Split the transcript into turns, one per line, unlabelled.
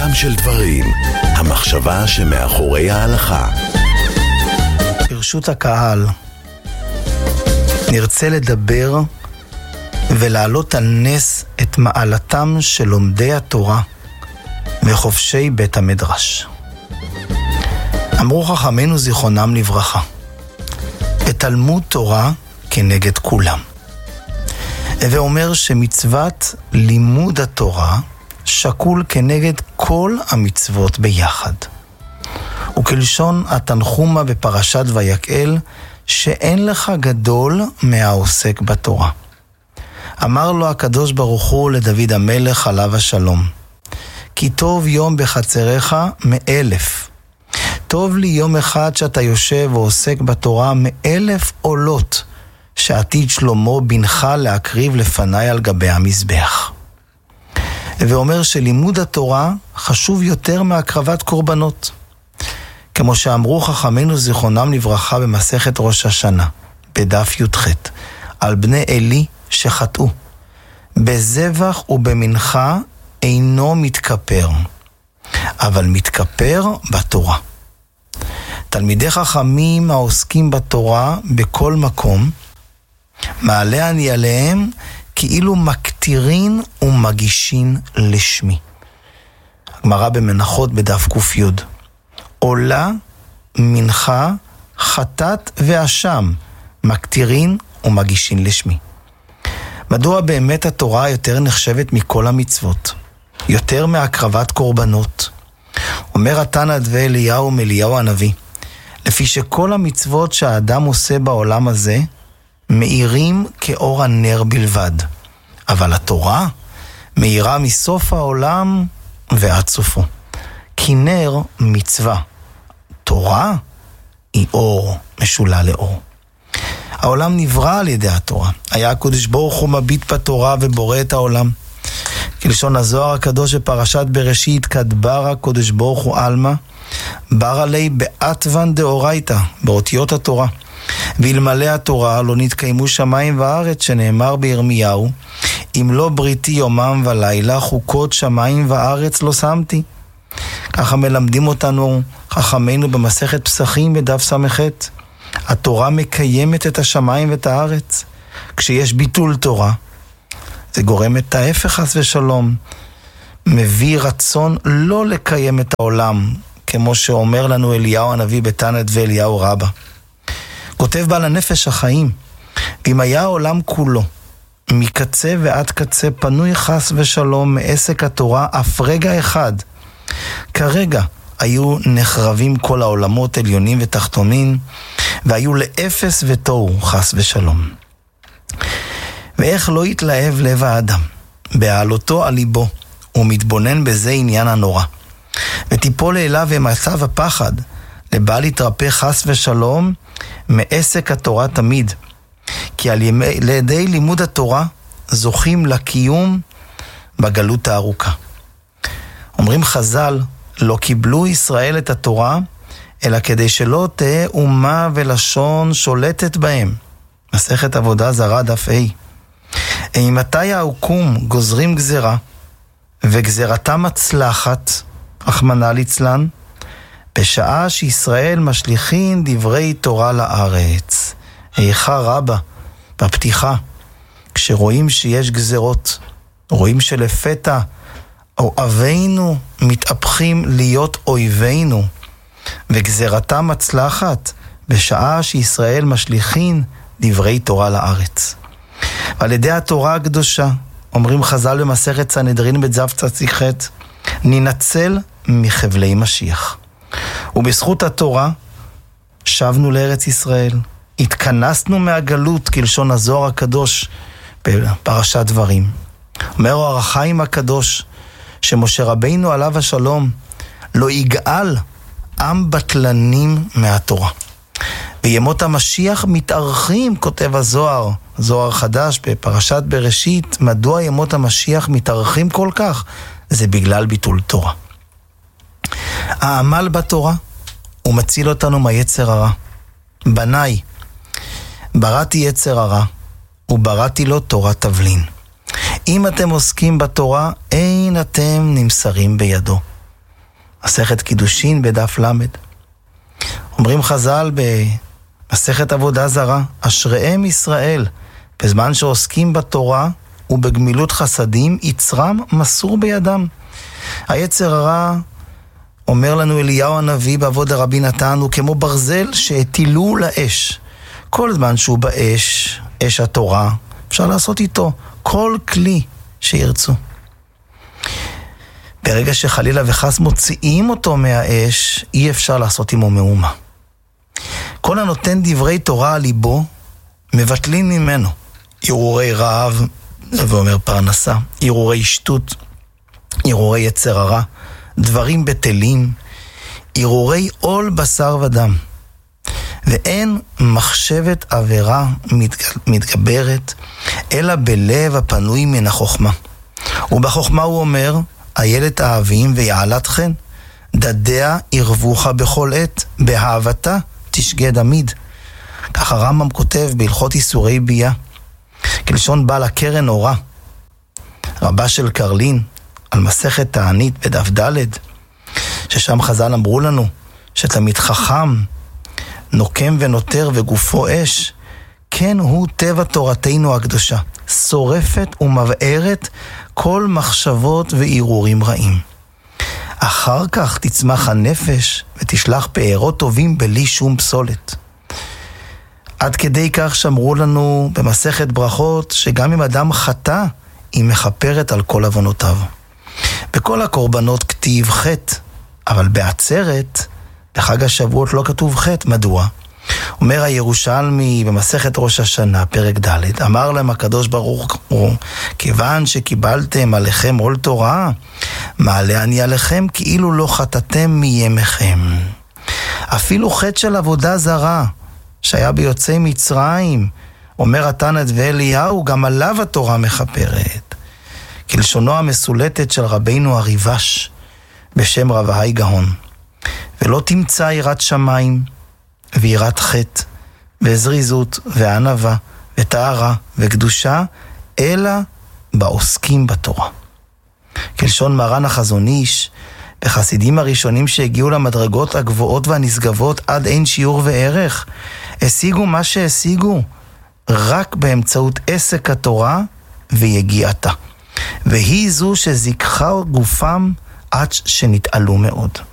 עולם של דברים, המחשבה שמאחורי ההלכה.
ברשות הקהל, נרצה לדבר ולהעלות על נס את מעלתם של לומדי התורה וחובשי בית המדרש. אמרו חכמינו זיכרונם לברכה, בתלמוד תורה כנגד כולם. ואומר שמצוות לימוד התורה שקול כנגד כל המצוות ביחד. וכלשון התנחומה בפרשת ויקהל, שאין לך גדול מהעוסק בתורה. אמר לו הקדוש ברוך הוא לדוד המלך עליו השלום, כי טוב יום בחצריך 1,000. טוב לי יום אחד שאתה יושב ועוסק בתורה 1,000 עולות, שעתיד שלמה בנך להקריב לפניי על גבי המזבח. ואומר שלימוד התורה חשוב יותר מהקרבת קורבנות. כמו שאמרו חכמינו זיכרונם לברכה במסכת ראש השנה, בדף י"ח, על בני עלי שחטאו. בזבח ובמנחה אינו מתכפר, אבל מתכפר בתורה. תלמידי חכמים העוסקים בתורה בכל מקום, מעלה אני עליהם כאילו מקטירין ומגישין לשמי. הגמרא במנחות בדף ק"י, עולה, מנחה, חטאת ואשם, מקטירין ומגישין לשמי. מדוע באמת התורה יותר נחשבת מכל המצוות? יותר מהקרבת קורבנות. אומר התנא דבי אליהו מאליהו הנביא, לפי שכל המצוות שהאדם עושה בעולם הזה, מאירים כאור הנר בלבד. אבל התורה מאירה מסוף העולם ועד סופו. כי נר מצווה, תורה היא אור משולל לאור. העולם נברא על ידי התורה. היה הקדוש ברוך הוא מביט בתורה ובורא את העולם. כלשון הזוהר הקדוש בפרשת בראשית, כדבר הקדוש ברוך הוא עלמא, בר עלי באתוון דאורייתא, באותיות התורה. ואלמלא התורה לא נתקיימו שמיים וארץ, שנאמר בירמיהו, אם לא בריתי יומם ולילה, חוקות שמיים וארץ לא שמתי. ככה מלמדים אותנו חכמינו במסכת פסחים בדף ס"ח. התורה מקיימת את השמיים ואת הארץ. כשיש ביטול תורה, זה גורם את ההפך חס ושלום. מביא רצון לא לקיים את העולם, כמו שאומר לנו אליהו הנביא בתנא דבי אליהו רבה. כותב בעל הנפש החיים, ואם היה העולם כולו, מקצה ועד קצה, פנוי חס ושלום מעסק התורה אף רגע אחד, כרגע היו נחרבים כל העולמות עליונים ותחתונים, והיו לאפס ותוהו חס ושלום. ואיך לא יתלהב לב האדם, בהעלותו על ליבו, ומתבונן בזה עניין הנורא. ותיפול אליו ומצב הפחד, לבל יתרפא חס ושלום, מעסק התורה תמיד. כי על ידי לימוד התורה, זוכים לקיום בגלות הארוכה. אומרים חז"ל, לא קיבלו ישראל את התורה, אלא כדי שלא תהיה אומה ולשון שולטת בהם. מסכת עבודה זרה דף ה'. מתי העוקום גוזרים גזרה, וגזרתה מצלחת, רחמנא ליצלן, בשעה שישראל משליחים דברי תורה לארץ. איכה רבה, בפתיחה, כשרואים שיש גזרות, רואים שלפתע אוהבינו מתהפכים להיות אויבינו, וגזרתה מצלחת, בשעה שישראל משליחים דברי תורה לארץ. ועל ידי התורה הקדושה, אומרים חז"ל במסכת סנהדרין בדף צ"ח, ננצל מחבלי משיח. ובזכות התורה שבנו לארץ ישראל, התכנסנו מהגלות, כלשון הזוהר הקדוש בפרשת דברים. אומר אור החיים הקדוש, שמשה רבינו עליו השלום לא יגאל עם בטלנים מהתורה. וימות המשיח מתארכים, כותב הזוהר, זוהר חדש בפרשת בראשית, מדוע ימות המשיח מתארכים כל כך? זה בגלל ביטול תורה. העמל בתורה הוא מציל אותנו מהיצר הרע. בניי, בראתי יצר הרע ובראתי לו תורת תבלין. אם אתם עוסקים בתורה, אין אתם נמסרים בידו. מסכת קידושין בדף למד. אומרים חז"ל במסכת עבודה זרה, אשריהם ישראל, בזמן שעוסקים בתורה ובגמילות חסדים, יצרם מסור בידם. היצר הרע, אומר לנו אליהו הנביא בעבוד הרבי נתן, הוא כמו ברזל שהטילו לאש. כל זמן שהוא באש, אש התורה, אפשר לעשות איתו כל כלי שירצו. ברגע שחלילה וחס מוציאים אותו מהאש, אי אפשר לעשות עמו מאומה. כל הנותן דברי תורה על ליבו, מבטלים ממנו הרהורי רעב, ואומר פרנסה, הרהורי שטות, הרהורי יצר הרע, דברים בטלים, הרהורי עול בשר ודם. ואין מחשבת עבירה מתגברת, אלא בלב הפנוי מן החוכמה. ובחוכמה הוא אומר, איילת אהבים ויעלת חן, דדיה ירבוך בכל עת, באהבתה תשגה עמיד. ככה רמב"ם כותב בהלכות איסורי בייה, כלשון בעל הקרן אורה, רבה של קרלין, על מסכת תענית בדף ד', ששם חז"ל אמרו לנו שתלמיד חכם נוקם ונותר וגופו אש, כן הוא טבע תורתנו הקדושה, שורפת ומבערת כל מחשבות וערעורים רעים. אחר כך תצמח הנפש ותשלח פארות טובים בלי שום פסולת. עד כדי כך שאמרו לנו במסכת ברכות, שגם אם אדם חטא, היא מכפרת על כל עוונותיו. בכל הקורבנות כתיב חטא, אבל בעצרת, בחג השבועות לא כתוב חטא. מדוע? אומר הירושלמי במסכת ראש השנה, פרק ד', אמר להם הקדוש ברוך הוא, כיוון שקיבלתם עליכם עול תורה, מעלה אני עליכם כאילו לא חטאתם מימיכם. אפילו חטא של עבודה זרה, שהיה ביוצאי מצרים, אומר התנא ואליהו, גם עליו התורה מכפרת. כלשונו המסולטת של רבינו הריבש, בשם רב ההי גאון. ולא תמצא יראת שמיים, ויראת חטא, וזריזות, וענווה, וטהרה, וקדושה, אלא בעוסקים בתורה. כלשון מרן החזון איש, בחסידים הראשונים שהגיעו למדרגות הגבוהות והנשגבות עד אין שיעור וערך, השיגו מה שהשיגו רק באמצעות עסק התורה ויגיעתה. והיא זו שזיקחה גופם עד שנתעלו מאוד.